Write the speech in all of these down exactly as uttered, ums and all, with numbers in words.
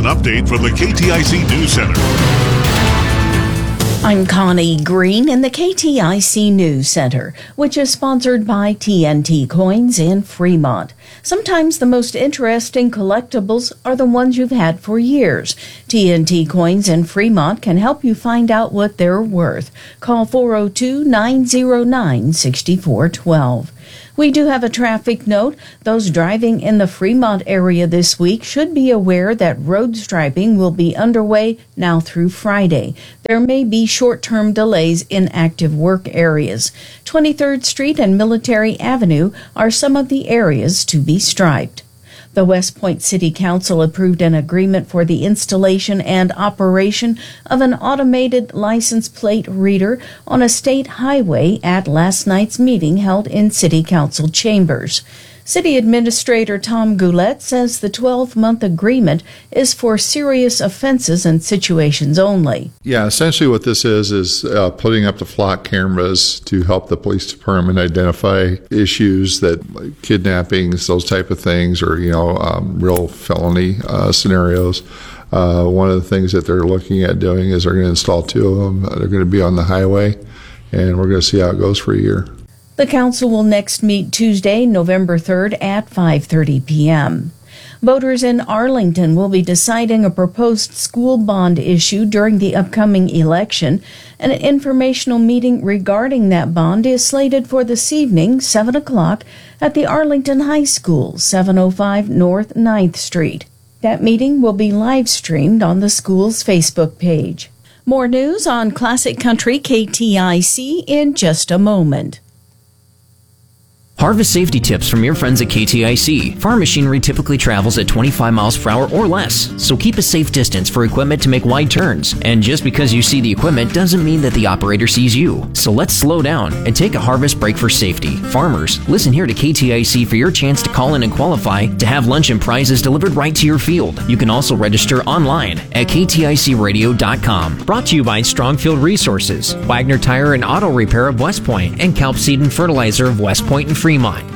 update from the K T I C News Center. I'm Connie Green in the K T I C News Center, which is sponsored by T N T Coins in Fremont. Sometimes the most interesting collectibles are the ones you've had for years. T N T Coins in Fremont can help you find out what they're worth. Call four oh two, nine oh nine, six four one two. We do have a traffic note. Those driving in the Fremont area this week should be aware that road striping will be underway now through Friday. There may be short-term delays in active work areas. twenty-third Street and Military Avenue are some of the areas to be striped. The West Point City Council approved an agreement for the installation and operation of an automated license plate reader on a state highway at last night's meeting held in City Council chambers. City Administrator Tom Goulet says the twelve-month agreement is for serious offenses and situations only. Yeah, essentially what this is is uh, putting up the flock cameras to help the police department identify issues that like kidnappings, those type of things, or you know, um, real felony uh, scenarios. Uh, one of the things that they're looking at doing is they're going to install two of them. They're going to be on the highway, and we're going to see how it goes for a year. The council will next meet Tuesday, November third at five thirty p.m. Voters in Arlington will be deciding a proposed school bond issue during the upcoming election. An informational meeting regarding that bond is slated for this evening, seven o'clock, at the Arlington High School, seven oh five North ninth Street. That meeting will be live-streamed on the school's Facebook page. More news on Classic Country K T I C in just a moment. Harvest safety tips from your friends at K T I C. Farm machinery typically travels at twenty-five miles per hour or less, so keep a safe distance for equipment to make wide turns. And just because you see the equipment doesn't mean that the operator sees you. So let's slow down and take a harvest break for safety. Farmers, listen here to K T I C for your chance to call in and qualify to have lunch and prizes delivered right to your field. You can also register online at K T I C radio dot com. Brought to you by Strongfield Resources, Wagner Tire and Auto Repair of West Point, and Kelp Seed and Fertilizer of West Point and Fremont.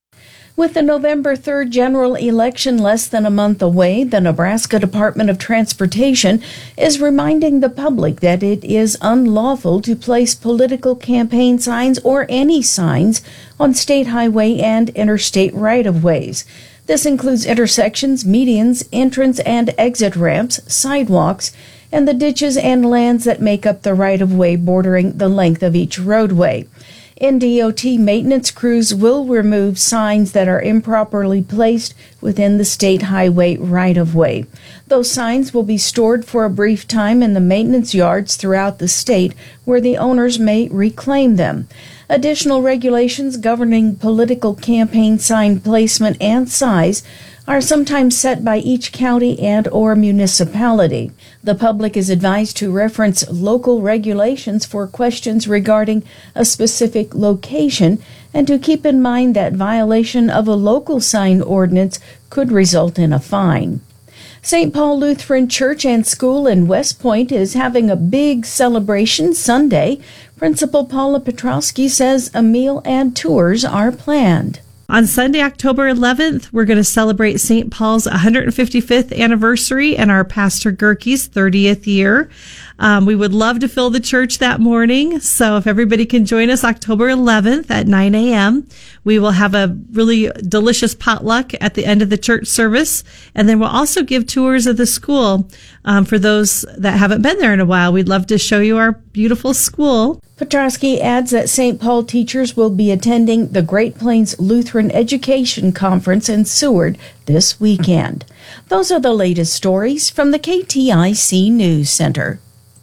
With the November third general election less than a month away, the Nebraska Department of Transportation is reminding the public that it is unlawful to place political campaign signs or any signs on state highway and interstate right-of-ways. This includes intersections, medians, entrance and exit ramps, sidewalks, and the ditches and lands that make up the right-of-way bordering the length of each roadway. N D O T maintenance crews will remove signs that are improperly placed within the state highway right-of-way. Those signs will be stored for a brief time in the maintenance yards throughout the state where the owners may reclaim them. Additional regulations governing political campaign sign placement and size are sometimes set by each county and or municipality. The public is advised to reference local regulations for questions regarding a specific location and to keep in mind that violation of a local sign ordinance could result in a fine. Saint Paul Lutheran Church and School in West Point is having a big celebration Sunday. Principal Paula Petrowski says a meal and tours are planned. On Sunday, October eleventh, we're going to celebrate Saint Paul's one hundred fifty-fifth anniversary and our Pastor Gerke's thirtieth year. Um, we would love to fill the church that morning. So if everybody can join us October eleventh at nine a.m., we will have a really delicious potluck at the end of the church service. And then we'll also give tours of the school um, for those that haven't been there in a while. We'd love to show you our beautiful school. Petrowski adds that Saint Paul teachers will be attending the Great Plains Lutheran Education Conference in Seward this weekend. Those are the latest stories from the K T I C News Center.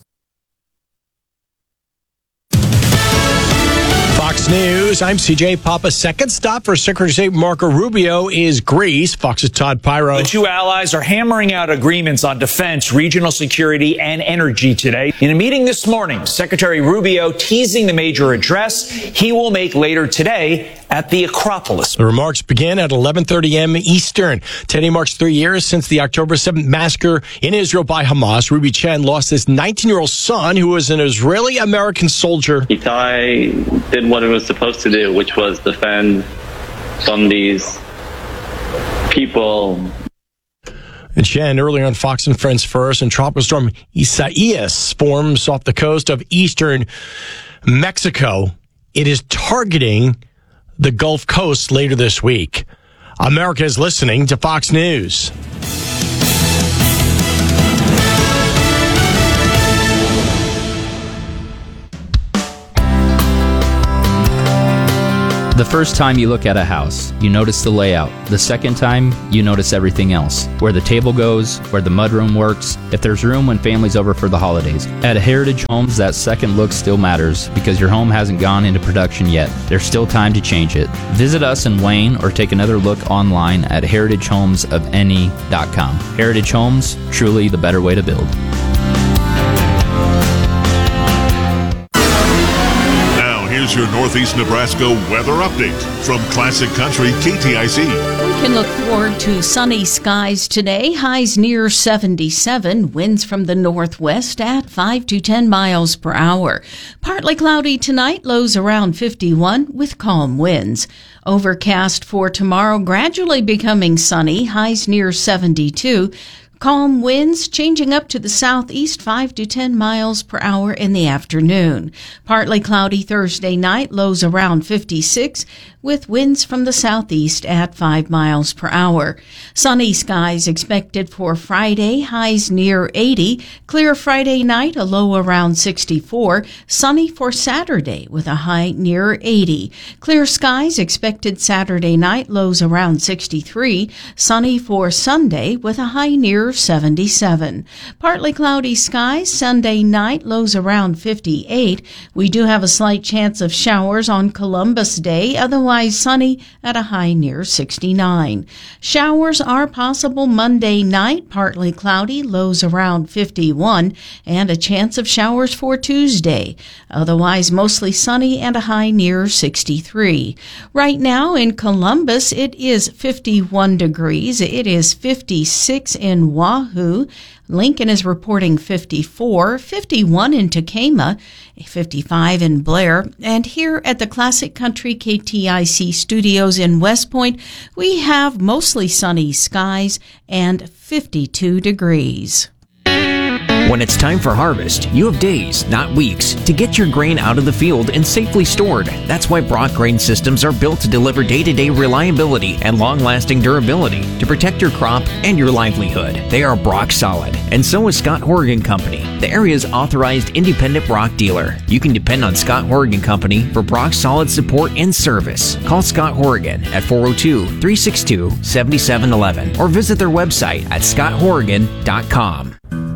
Fox News, I'm C J Papa. Second stop for Secretary of State Marco Rubio is Greece. Fox's Todd Pyro. The two allies are hammering out agreements on defense, regional security, and energy today. In a meeting this morning, Secretary Rubio teasing the major address he will make later today at the Acropolis. The remarks begin at eleven thirty a.m. Eastern. Today marks three years since the October seventh massacre in Israel by Hamas. Ruby Chen lost his nineteen-year-old son, who was an Israeli-American soldier. Itai did what it was supposed to do, which was defend from these people. Jen, earlier on Fox and Friends First, and Tropical Storm Isaias forms off the coast of eastern Mexico. It is targeting the Gulf Coast later this week. America is listening to Fox News. The first time you look at a house, you notice the layout. The second time, you notice everything else. Where the table goes, where the mudroom works, if there's room when family's over for the holidays. At Heritage Homes, that second look still matters because your home hasn't gone into production yet. There's still time to change it. Visit us in Wayne or take another look online at heritage homes of n e dot com. Heritage Homes, truly the better way to build. Here's your Northeast Nebraska weather update from Classic Country K T I C. We can look forward to sunny skies today. Highs near seventy-seven. Winds from the northwest at five to ten miles per hour. Partly cloudy tonight. Lows around fifty-one with calm winds. Overcast for tomorrow. Gradually becoming sunny. Highs near seventy-two. Calm winds changing up to the southeast, five to ten miles per hour in the afternoon. Partly cloudy Thursday night, lows around fifty-six, with winds from the southeast at five miles per hour. Sunny skies expected for Friday, highs near eighty. Clear Friday night, a low around sixty-four. Sunny for Saturday with a high near eighty. Clear skies expected Saturday night, lows around sixty-three. Sunny for Sunday with a high near seventy-seven. Partly cloudy skies Sunday night, lows around fifty-eight. We do have a slight chance of showers on Columbus Day, otherwise sunny at a high near sixty-nine. Showers are possible Monday night, partly cloudy, lows around fifty-one, and a chance of showers for Tuesday. Otherwise mostly sunny and a high near sixty-three. Right now in Columbus, it is fifty-one degrees. It is fifty-six in Wahoo. Lincoln is reporting fifty-four, fifty-one in Tekamah, fifty-five in Blair, and here at the Classic Country K T I C studios in West Point, we have mostly sunny skies and fifty-two degrees. When it's time for harvest, you have days, not weeks, to get your grain out of the field and safely stored. That's why Brock Grain Systems are built to deliver day-to-day reliability and long-lasting durability to protect your crop and your livelihood. They are Brock Solid, and so is Scott Horrigan Company, the area's authorized independent Brock dealer. You can depend on Scott Horrigan Company for Brock Solid support and service. Call Scott Horrigan at four oh two, three six two, seven seven one one or visit their website at scott horrigan dot com.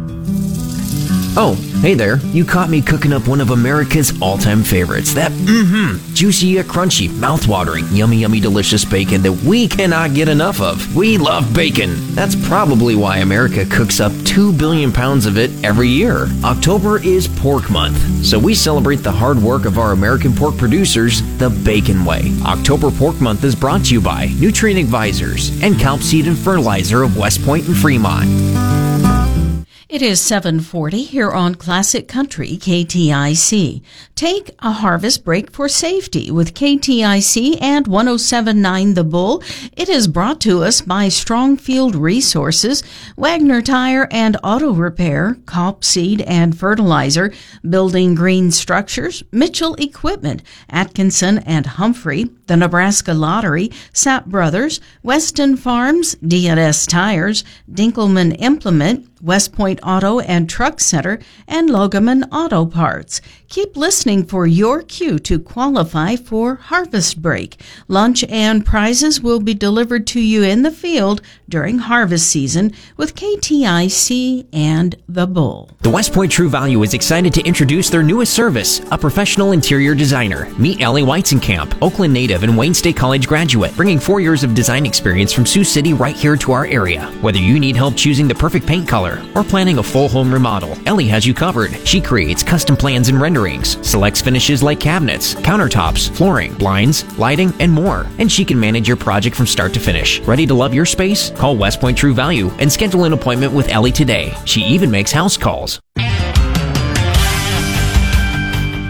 Oh, hey there. You caught me cooking up one of America's all-time favorites. That, mm-hmm, juicy yet crunchy, mouth-watering, yummy, yummy, delicious bacon that we cannot get enough of. We love bacon. That's probably why America cooks up two billion pounds of it every year. October is Pork Month, so we celebrate the hard work of our American pork producers the Bacon way. October Pork Month is brought to you by Nutrient Advisors and Calp Seed and Fertilizer of West Point and Fremont. It is seven forty here on Classic Country K T I C. Take a harvest break for safety with K T I C and one oh seven point nine The Bull. It is brought to us by Strongfield Resources, Wagner Tire and Auto Repair, Calp Seed and Fertilizer, Building Green Structures, Mitchell Equipment, Atkinson and Humphrey, the Nebraska Lottery, Sapp Brothers, Weston Farms, D and S Tires, Dinkelman Implement, West Point Auto and Truck Center, and Logaman Auto Parts. Keep listening for your cue to qualify for Harvest Break. Lunch and prizes will be delivered to you in the field during harvest season with K T I C and The Bull. The West Point True Value is excited to introduce their newest service, a professional interior designer. Meet Ellie Weizenkamp, Oakland native and Wayne State College graduate, bringing four years of design experience from Sioux City right here to our area. Whether you need help choosing the perfect paint color or planning a full home remodel, Ellie has you covered. She creates custom plans and renderings, selects finishes like cabinets, countertops, flooring, blinds, lighting, and more. And she can manage your project from start to finish. Ready to love your space? Call West Point True Value and schedule an appointment with Ellie today. She even makes house calls.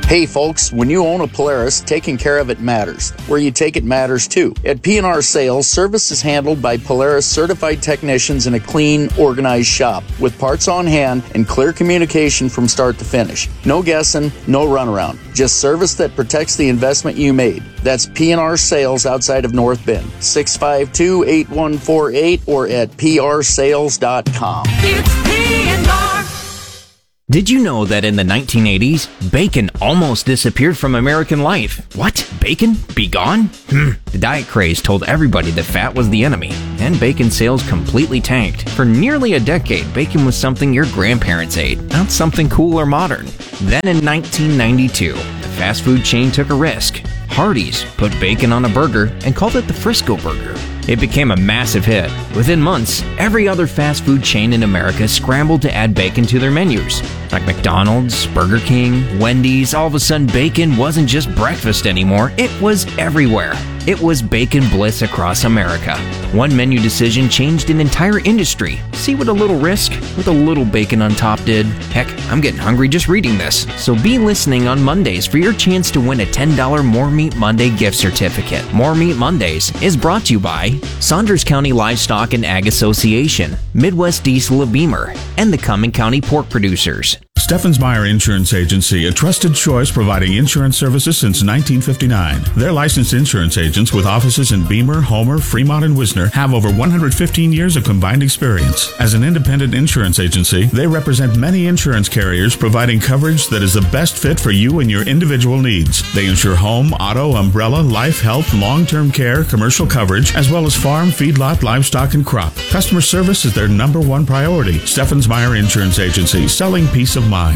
Hey folks, when you own a Polaris, taking care of it matters. Where you take it matters too. At P and R Sales, service is handled by Polaris certified technicians in a clean, organized shop with parts on hand and clear communication from start to finish. No guessing, no runaround. Just service that protects the investment you made. That's P and R Sales outside of North Bend. six five two, eight one four eight or at p r sales dot com. It's P and R. Did you know that in the nineteen eighties, bacon almost disappeared from American life? What? Bacon? Be gone? Hmm. The diet craze told everybody that fat was the enemy, and bacon sales completely tanked. For nearly a decade, bacon was something your grandparents ate, not something cool or modern. Then in nineteen ninety-two, the fast food chain took a risk. Hardee's put bacon on a burger and called it the Frisco Burger. It became a massive hit. Within months, every other fast food chain in America scrambled to add bacon to their menus. Like McDonald's, Burger King, Wendy's, all of a sudden bacon wasn't just breakfast anymore, it was everywhere. It was bacon bliss across America. One menu decision changed an entire industry. See what a little risk with a little bacon on top did? Heck, I'm getting hungry just reading this. So be listening on Mondays for your chance to win a ten dollars More Meat Monday gift certificate. More Meat Mondays is brought to you by Saunders County Livestock and Ag Association, Midwest Diesel of Beamer, and the Cumming County Pork Producers. Steffens Meyer Insurance Agency, a trusted choice providing insurance services since nineteen fifty-nine. Their licensed insurance agents with offices in Beamer, Homer, Fremont, and Wisner have over one hundred fifteen years of combined experience. As an independent insurance agency, they represent many insurance carriers providing coverage that is the best fit for you and your individual needs. They insure home, auto, umbrella, life, health, long-term care, commercial coverage, as well as farm, feedlot, livestock, and crop. Customer service is their number one priority. Steffens Meyer Insurance Agency, selling peace of mind.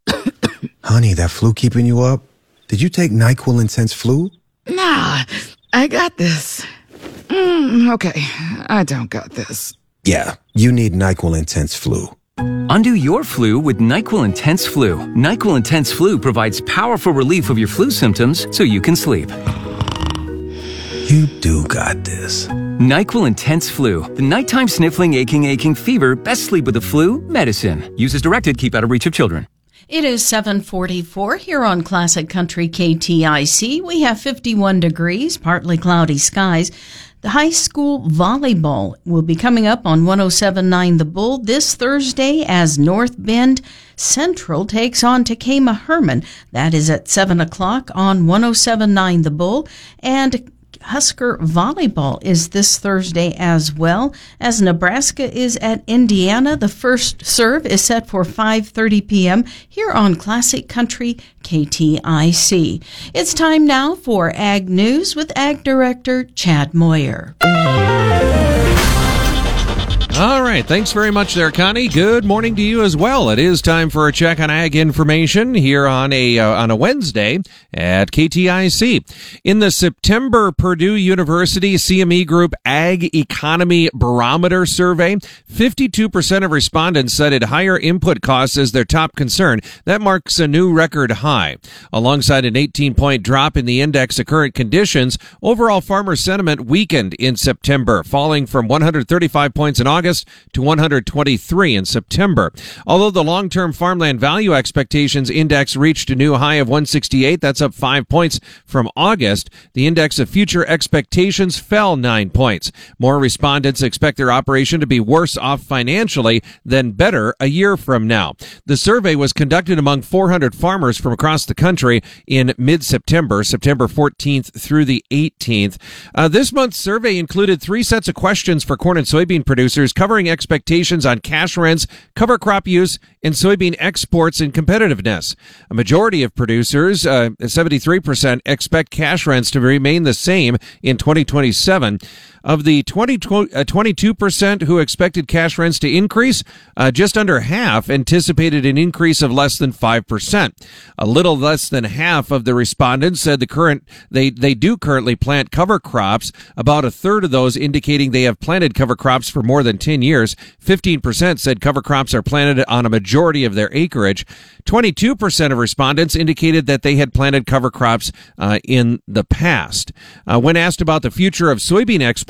Honey, that flu keeping you up? Did you take NyQuil Intense Flu? Nah, I got this. Mm, okay, I don't got this. Yeah, you need NyQuil Intense Flu. Undo your flu with NyQuil Intense Flu. NyQuil Intense Flu provides powerful relief of your flu symptoms so you can sleep. You do got this. NyQuil Intense Flu. The nighttime sniffling, aching, aching fever. Best sleep with the flu medicine. Use as directed. Keep out of reach of children. It is seven forty-four here on Classic Country K T I C. We have fifty-one degrees, partly cloudy skies. The high school volleyball will be coming up on one oh seven point nine The Bull this Thursday as North Bend Central takes on Takema Herman. That is at seven o'clock on one oh seven point nine The Bull. And Husker volleyball is this Thursday as well, as Nebraska is at Indiana. The first serve is set for five thirty p.m. here on Classic Country K T I C. It's time now for Ag News with Ag Director Chad Moyer. All right. Thanks very much there, Connie. Good morning to you as well. It is time for a check on ag information here on a uh, on a Wednesday at K T I C. In the September Purdue University C M E Group Ag Economy Barometer survey, fifty-two percent of respondents cited higher input costs as their top concern. That marks a new record high. Alongside an eighteen-point drop in the index of current conditions, overall farmer sentiment weakened in September, falling from one hundred thirty-five points in August to one hundred twenty-three in September. Although the long-term farmland value expectations index reached a new high of one sixty-eight, that's up five points from August, the index of future expectations fell nine points. More respondents expect their operation to be worse off financially than better a year from now. The survey was conducted among four hundred farmers from across the country in mid-September, September fourteenth through the eighteenth. Uh, this month's survey included three sets of questions for corn and soybean producers, covering expectations on cash rents, cover crop use, and soybean exports and competitiveness. A majority of producers, uh, seventy-three percent, expect cash rents to remain the same in twenty twenty-seven. Of the twenty, uh, twenty-two percent who expected cash rents to increase, uh, just under half anticipated an increase of less than five percent. A little less than half of the respondents said the current they, they do currently plant cover crops. About a third of those indicating they have planted cover crops for more than ten years. fifteen percent said cover crops are planted on a majority of their acreage. twenty-two percent of respondents indicated that they had planted cover crops uh, in the past. Uh, when asked about the future of soybean exports,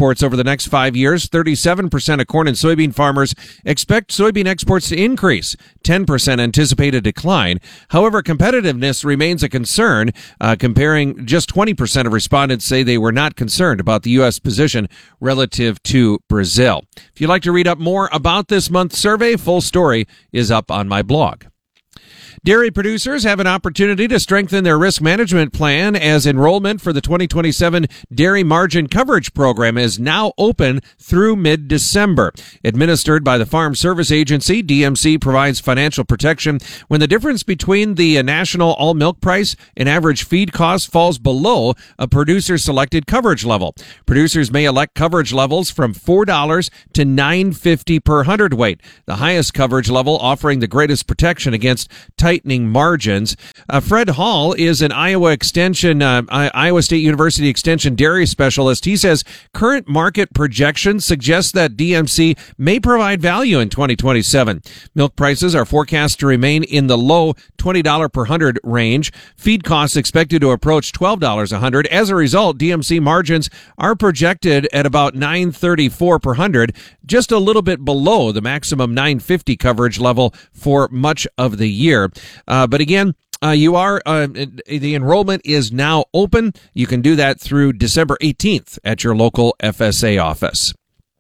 exports over the next five years. thirty-seven percent of corn and soybean farmers expect soybean exports to increase. ten percent anticipate a decline. However, competitiveness remains a concern. Uh, comparing, just twenty percent of respondents say they were not concerned about the U S position relative to Brazil. If you'd like to read up more about this month's survey, full story is up on my blog. Dairy producers have an opportunity to strengthen their risk management plan as enrollment for the twenty twenty-seven Dairy Margin Coverage Program is now open through mid-December. Administered by the Farm Service Agency, D M C provides financial protection when the difference between the national all milk price and average feed cost falls below a producer's selected coverage level. Producers may elect coverage levels from four dollars to nine dollars and fifty cents per hundredweight, the highest coverage level offering the greatest protection against tightening margins. Uh, Fred Hall is an Iowa Extension, uh, Iowa State University Extension dairy specialist. He says current market projections suggest that D M C may provide value in twenty twenty-seven. Milk prices are forecast to remain in the low twenty dollars per hundred range. Feed costs expected to approach twelve dollars a hundred. As a result, D M C margins are projected at about nine dollars and thirty-four cents per hundred, just a little bit below the maximum nine dollars and fifty cents coverage level for much of the year. Uh, but again, uh, you are, uh, the enrollment is now open. You can do that through December eighteenth at your local F S A office.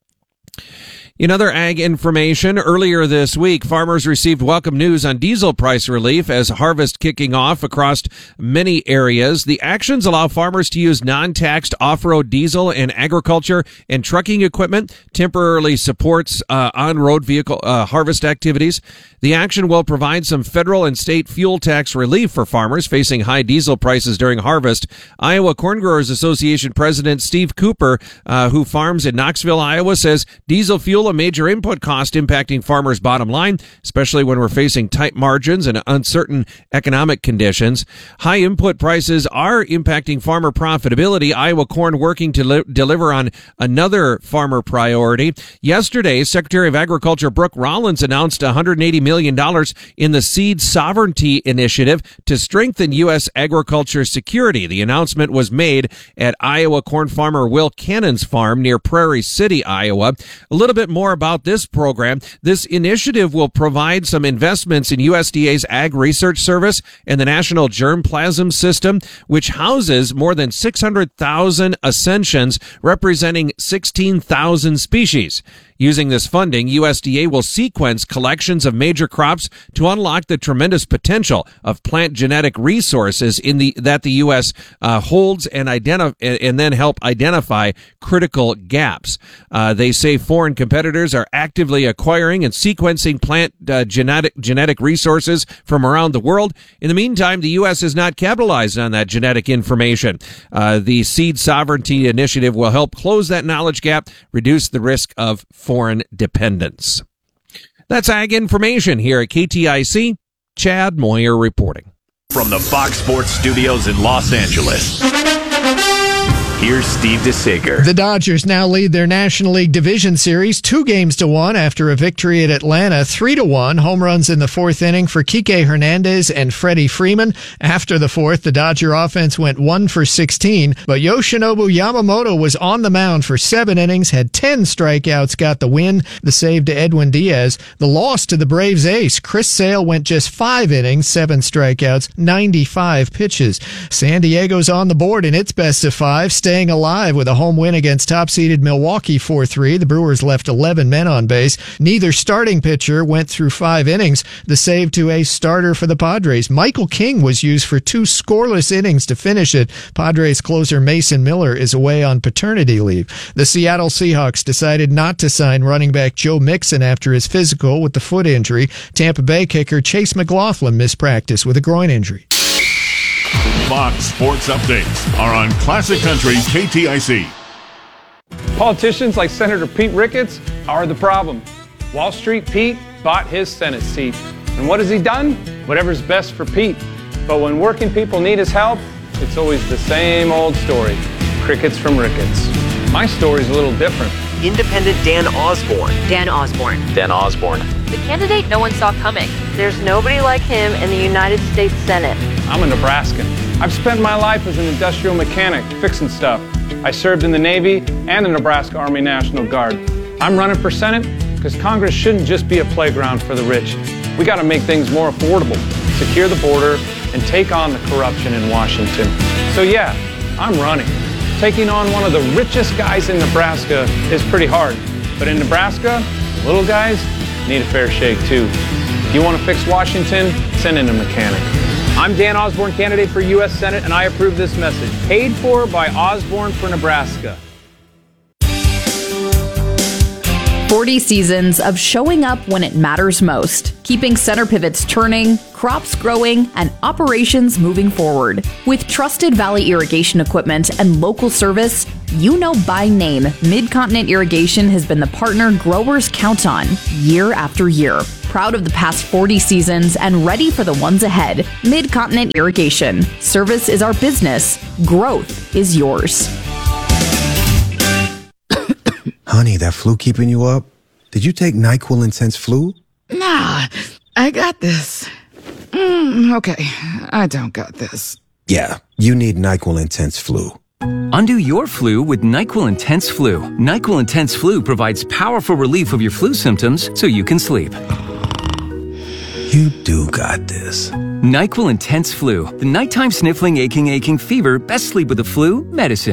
In other ag information, earlier this week, farmers received welcome news on diesel price relief as harvest kicking off across many areas. The actions allow farmers to use non-taxed off-road diesel in agriculture and trucking equipment, temporarily supports uh, on-road vehicle uh, harvest activities. The action will provide some federal and state fuel tax relief for farmers facing high diesel prices during harvest. Iowa Corn Growers Association President Steve Cooper, uh, who farms in Knoxville, Iowa, says diesel fuel a major input cost impacting farmers' bottom line, especially when we're facing tight margins and uncertain economic conditions. High input prices are impacting farmer profitability. Iowa Corn working to li- deliver on another farmer priority. Yesterday, Secretary of Agriculture Brooke Rollins announced one hundred eighty million dollars in the Seed Sovereignty Initiative to strengthen U S agriculture security. The announcement was made at Iowa corn farmer Will Cannon's farm near Prairie City, Iowa. A little bit more about this program. This initiative will provide some investments in U S D A's Ag Research Service and the National Germplasm System, which houses more than six hundred thousand ascensions representing sixteen thousand species. Using this funding, U S D A will sequence collections of major crops to unlock the tremendous potential of plant genetic resources in the that the U S uh, holds and identify and then help identify critical gaps. Uh, they say foreign competitors are actively acquiring and sequencing plant uh, genetic genetic resources from around the world. In the meantime, the U S has not capitalized on that genetic information. Uh, the Seed Sovereignty Initiative will help close that knowledge gap, reduce the risk of foreign dependence. That's Ag Information here at K T I C. Chad Moyer reporting. From the Fox Sports Studios in Los Angeles, here's Steve DeSager. The Dodgers now lead their National League Division Series two games to one after a victory at Atlanta, three to one. Home runs in the fourth inning for Kike Hernandez and Freddie Freeman. After the fourth, the Dodger offense went one for sixteen, but Yoshinobu Yamamoto was on the mound for seven innings, had ten strikeouts, got the win. The save to Edwin Diaz. The loss to the Braves ace, Chris Sale, went just five innings, seven strikeouts, ninety-five pitches. San Diego's on the board in its best of five, staying alive with a home win against top-seeded Milwaukee four three. The Brewers left eleven men on base. Neither starting pitcher went through five innings. The save to a starter for the Padres, Michael King, was used for two scoreless innings to finish it. Padres closer Mason Miller is away on paternity leave. The Seattle Seahawks decided not to sign running back Joe Mixon after his physical with the foot injury. Tampa Bay kicker Chase McLaughlin missed practice with a groin injury. Fox Sports Updates are on Classic Country K T I C. Politicians like Senator Pete Ricketts are the problem. Wall Street Pete bought his Senate seat. And what has he done? Whatever's best for Pete. But when working people need his help, it's always the same old story. Crickets from Ricketts. My story's a little different. Independent Dan Osborne. Dan Osborne. Dan Osborne. The candidate no one saw coming. There's nobody like him in the United States Senate. I'm a Nebraskan. I've spent my life as an industrial mechanic, fixing stuff. I served in the Navy and the Nebraska Army National Guard. I'm running for Senate because Congress shouldn't just be a playground for the rich. We got to make things more affordable, secure the border, and take on the corruption in Washington. So yeah, I'm running. Taking on one of the richest guys in Nebraska is pretty hard. But in Nebraska, little guys need a fair shake too. If you want to fix Washington, send in a mechanic. I'm Dan Osborne, candidate for U S Senate, and I approve this message. Paid for by Osborne for Nebraska. forty seasons of showing up when it matters most, keeping center pivots turning, crops growing, and operations moving forward. With trusted Valley Irrigation equipment and local service, you know by name, Mid-Continent Irrigation has been the partner growers count on year after year. Proud of the past forty seasons and ready for the ones ahead. Mid-Continent Irrigation. Service is our business. Growth is yours. Honey, that flu keeping you up? Did you take NyQuil Intense Flu? Nah, I got this. Mm, okay, I don't got this. Yeah, you need NyQuil Intense Flu. Undo your flu with NyQuil Intense Flu. NyQuil Intense Flu provides powerful relief of your flu symptoms so you can sleep. You do got this. NyQuil Intense Flu. The nighttime sniffling, aching, aching fever. Best sleep with the flu medicine.